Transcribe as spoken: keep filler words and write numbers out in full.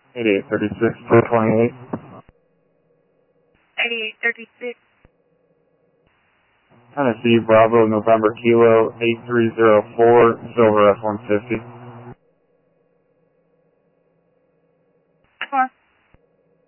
eighty-eight thirty-six, four twenty-eight. eighty-eight thirty-six. Tennessee Bravo November Kilo eight three zero four, Silver F one fifty.